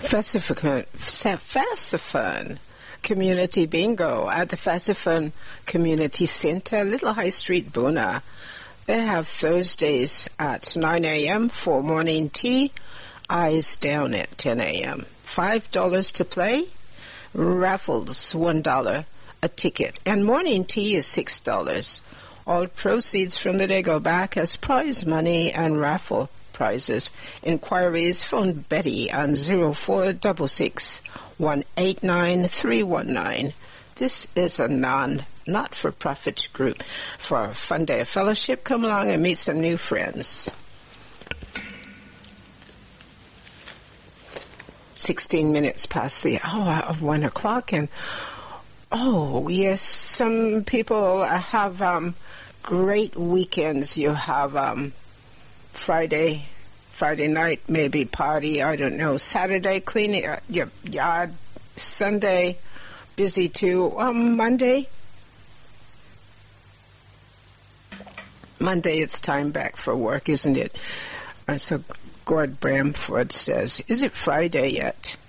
Fassifern Community Bingo at the Fassifern Community Center, Little High Street, Boona. They have Thursdays at 9 a.m. for morning tea, eyes down at 10 a.m. $5 to play, raffles $1 a ticket, and morning tea is $6. All proceeds from the day go back as prize money and raffle prizes. Inquiries, phone Betty on 0466 189 319. This is a not-for-profit group. For a fun day of fellowship, come along and meet some new friends. 16 minutes past the hour of 1 o'clock, and yes, some people have great weekends. You have Friday night, maybe party, I don't know. Saturday, cleaning your yard. Sunday, busy too. Monday, it's time back for work, isn't it? So Gord Bramford says, is it Friday yet?